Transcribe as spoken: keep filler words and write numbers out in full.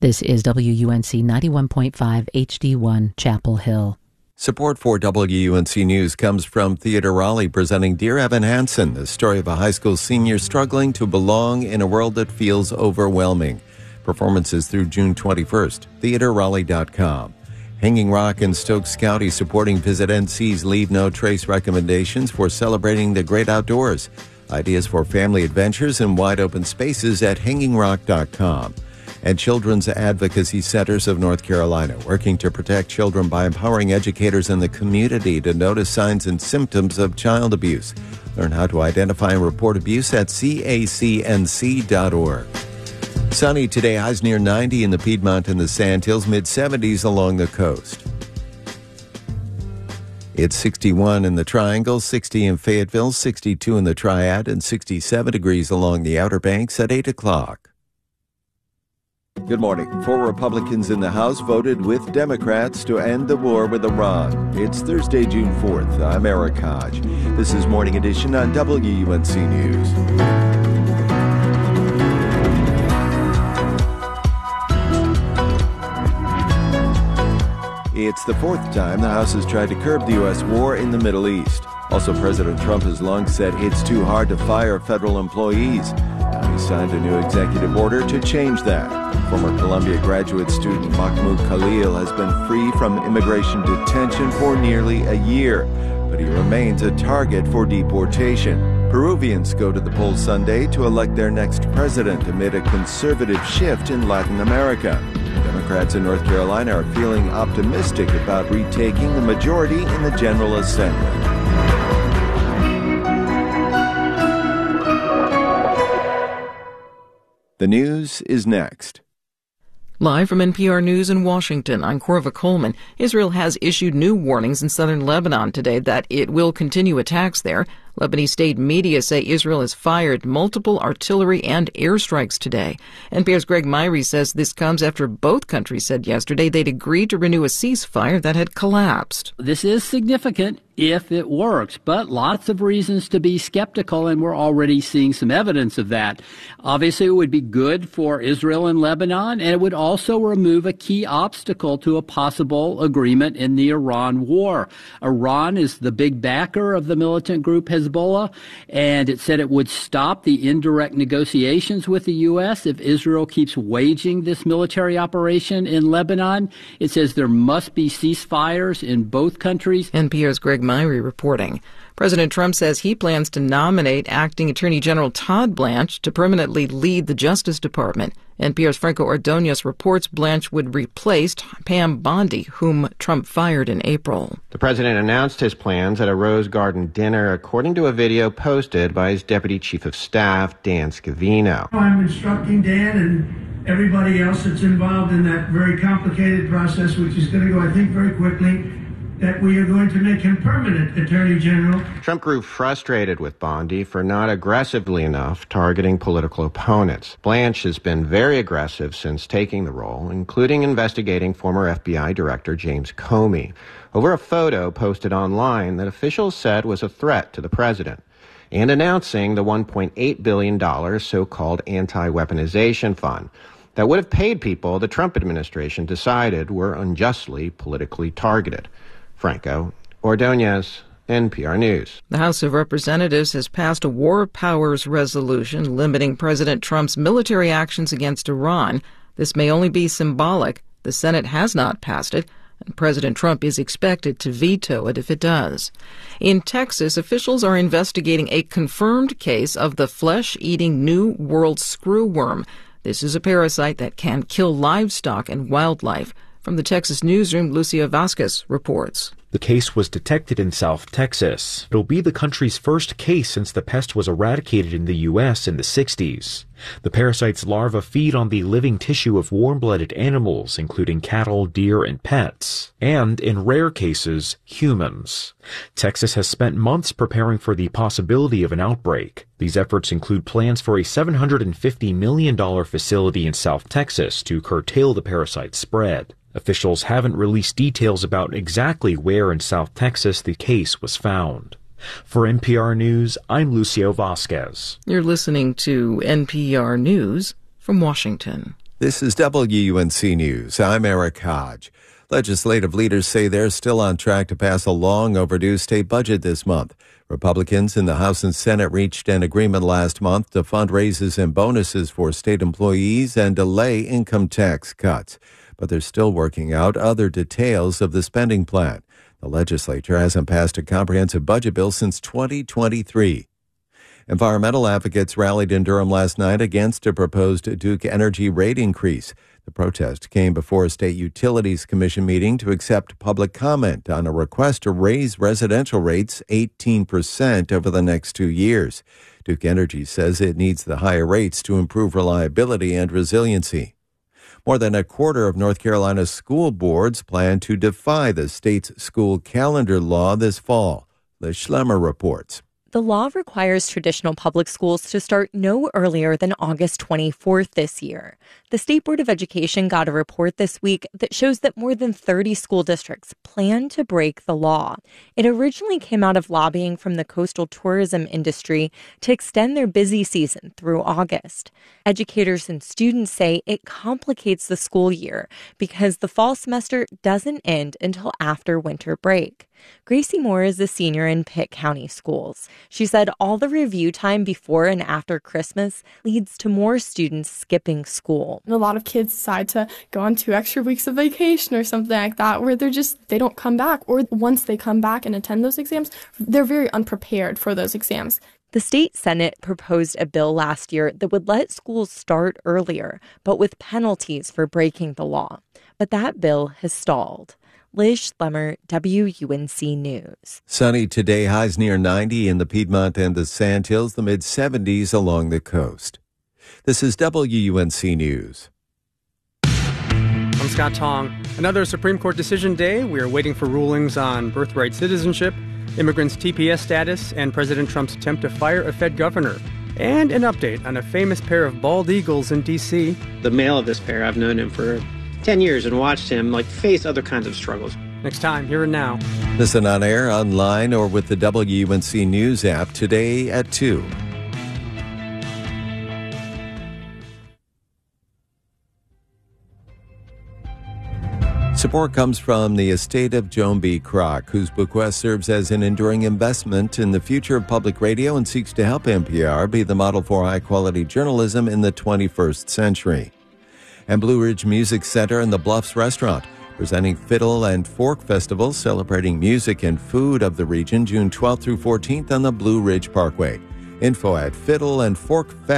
This is W U N C ninety-one point five H D one, Chapel Hill. Support for W U N C News comes from Theatre Raleigh, presenting Dear Evan Hansen, the story of a high school senior struggling to belong in a world that feels overwhelming. Performances through June twenty-first. theatre raleigh dot com. Hanging Rock and Stokes County supporting Visit N C's Leave No Trace recommendations for celebrating the great outdoors. Ideas for family adventures in wide open spaces at hanging rock dot com. And Children's Advocacy Centers of North Carolina, working to protect children by empowering educators in the community to notice signs and symptoms of child abuse. Learn how to identify and report abuse at C A C N C dot org. Sunny today, highs near ninety in the Piedmont and the Sandhills, mid seventies along the coast. It's sixty-one in the Triangle, sixty in Fayetteville, sixty-two in the Triad, and sixty-seven degrees along the Outer Banks at eight o'clock. Good morning. Four Republicans in the House voted with Democrats to end the war with Iran. It's Thursday, June fourth. I'm Eric Hodge. This is Morning Edition on W U N C News. It's the fourth time the House has tried to curb the U S war in the Middle East. Also, President Trump has long said it's too hard to fire federal employees. Now he signed a new executive order to change that. Former Columbia graduate student Mahmoud Khalil has been free from immigration detention for nearly a year, but he remains a target for deportation. Peruvians go to the polls Sunday to elect their next president amid a conservative shift in Latin America. Democrats in North Carolina are feeling optimistic about retaking the majority in the General Assembly. The news is next. Live from N P R News in Washington, I'm Corva Coleman. Israel has issued new warnings in southern Lebanon today that it will continue attacks there. Lebanese state media say Israel has fired multiple artillery and airstrikes today. N P R's Greg Myrie says this comes after both countries said yesterday they'd agreed to renew a ceasefire that had collapsed. This is significant if it works, but lots of reasons to be skeptical, and we're already seeing some evidence of that. Obviously, it would be good for Israel and Lebanon, and it would also remove a key obstacle to a possible agreement in the Iran war. Iran is the big backer of the militant group Hezbollah, and it said it would stop the indirect negotiations with the U S if Israel keeps waging this military operation in Lebanon. It says there must be ceasefires in both countries. N P R's Greg Myrie reporting. President Trump says he plans to nominate Acting Attorney General Todd Blanche to permanently lead the Justice Department. N P R's Franco Ordonez reports Blanche would replace Pam Bondi, whom Trump fired in April. The president announced his plans at a Rose Garden dinner, according to a video posted by his Deputy Chief of Staff, Dan Scavino. I'm instructing Dan and everybody else that's involved in that very complicated process, which is going to go, I think, very quickly, that we are going to make him permanent Attorney General. Trump grew frustrated with Bondi for not aggressively enough targeting political opponents. Blanche has been very aggressive since taking the role, including investigating former F B I Director James Comey over a photo posted online that officials said was a threat to the president, and announcing the one point eight billion dollars so-called anti-weaponization fund that would have paid people the Trump administration decided were unjustly politically targeted. Franco Ordonez, N P R News. The House of Representatives has passed a War Powers resolution limiting President Trump's military actions against Iran. This may only be symbolic. The Senate has not passed it, and President Trump is expected to veto it if it does. In Texas, officials are investigating a confirmed case of the flesh-eating New World screwworm. This is a parasite that can kill livestock and wildlife. From the Texas newsroom, Lucio Vasquez reports. The case was detected in South Texas. It'll be the country's first case since the pest was eradicated in the U S in the sixties. The parasite's larvae feed on the living tissue of warm-blooded animals, including cattle, deer, and pets, and, in rare cases, humans. Texas has spent months preparing for the possibility of an outbreak. These efforts include plans for a seven hundred fifty million dollars facility in South Texas to curtail the parasite's spread. Officials haven't released details about exactly where in South Texas the case was found. For N P R News, I'm Lucio Vasquez. You're listening to N P R News from Washington. This is W U N C News. I'm Eric Hodge. Legislative leaders say they're still on track to pass a long overdue state budget this month. Republicans in the House and Senate reached an agreement last month to fund raises and bonuses for state employees and delay income tax cuts. But they're still working out other details of the spending plan. The legislature hasn't passed a comprehensive budget bill since twenty twenty-three. Environmental advocates rallied in Durham last night against a proposed Duke Energy rate increase. The protest came before a State Utilities Commission meeting to accept public comment on a request to raise residential rates eighteen percent over the next two years. Duke Energy says it needs the higher rates to improve reliability and resiliency. More than a quarter of North Carolina's school boards plan to defy the state's school calendar law this fall. Liz Schlemmer reports. The law requires traditional public schools to start no earlier than August twenty-fourth this year. The State Board of Education got a report this week that shows that more than thirty school districts plan to break the law. It originally came out of lobbying from the coastal tourism industry to extend their busy season through August. Educators and students say it complicates the school year because the fall semester doesn't end until after winter break. Gracie Moore is a senior in Pitt County Schools. She said all the review time before and after Christmas leads to more students skipping school. A lot of kids decide to go on two extra weeks of vacation or something like that, where they're just, they don't come back. Or once they come back and attend those exams, they're very unprepared for those exams. The state Senate proposed a bill last year that would let schools start earlier, but with penalties for breaking the law. But that bill has stalled. Liz Schlemmer, W U N C News. Sunny today, highs near ninety in the Piedmont and the Sandhills, the mid seventies along the coast. This is W U N C News. I'm Scott Tong. Another Supreme Court decision day. We are waiting for rulings on birthright citizenship, immigrants' T P S status, and President Trump's attempt to fire a Fed governor. And an update on a famous pair of bald eagles in D C. The male of this pair, I've known him for ten years and watched him like face other kinds of struggles. Next time, here and now. Listen on air, online, or with the W U N C News app today at two. Support comes from the estate of Joan B. Kroc, whose bequest serves as an enduring investment in the future of public radio and seeks to help N P R be the model for high-quality journalism in the twenty-first century. And Blue Ridge Music Center and the Bluffs Restaurant, presenting Fiddle and Fork Festival, celebrating music and food of the region June twelfth through fourteenth on the Blue Ridge Parkway. Info at Fiddle and Fork Fest.